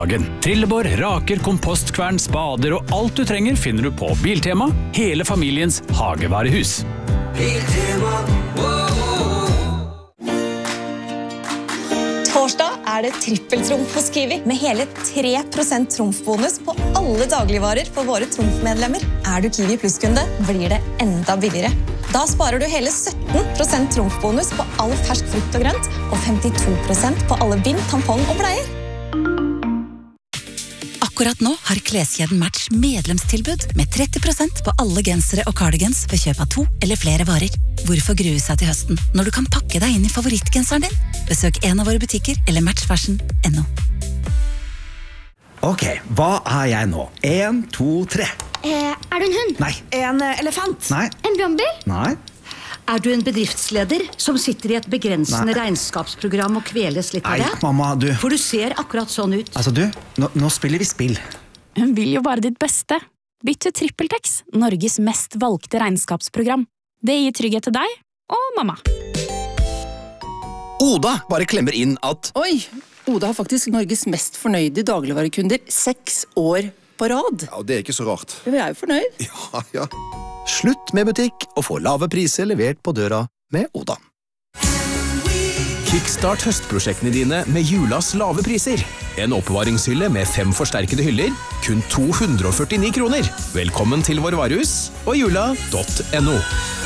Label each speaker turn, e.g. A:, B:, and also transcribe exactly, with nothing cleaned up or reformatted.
A: Trillebår, raker, kompostkvern, spader og alt du trenger finner du på Biltema, hele familiens hagevarehus. Biltema,
B: Torsdag er det trippeltrumf hos Kiwi, med hele tre prosent trumfbonus på alle dagligvarer for våre trumfmedlemmer. Er du Kiwi Plus-kunde, blir det enda billigere. Da sparer du hele sytten prosent trumfbonus på all fersk frukt og grønt, og femtito prosent på alle bind, tampong og bleier.
C: Akkurat nå har kleskjeden Match medlemstilbud med tretti prosent på alle gensere og cardigans ved kjøp av to eller flere varer. Hvorfor grue seg til høsten når du kan pakke deg inn i favorittgenseren din? Besøk en av våre butikker eller match fashion punktum no.
D: Ok, hva er jeg nå? En, to, tre.
E: Eh, er du en hund?
D: Nei.
E: En uh, elefant?
D: Nei.
E: En brannbil?
D: Nei.
F: Er du en bedriftsleder som sitter i et begrensende Nei. regnskapsprogram og kveles litt av det?
D: Nei, mamma, du...
F: For du ser akkurat sånn ut.
D: Altså, du, nå, nå spiller vi spill.
G: Hun vil jo bare ditt beste. Bytt til TrippelTex, Norges mest valgte regnskapsprogram. Det gir trygghet til deg og mamma.
H: Oda bare klemmer inn at...
I: Oi, Oda har faktisk Norges mest fornøyde dagligvarekunder seks år på rad.
H: Ja, det er ikke så rart.
I: Vi er jo fornøyd.
H: Ja, ja. Slutt med butikk og få lave priser levert på døra med Oda. Kickstart høstprosjektene dine med julas lave priser. En oppbevaringshylle med fem forsterkede hyller, kun to hundre og førtini kroner. Velkommen til vår varehus og jula punktum no.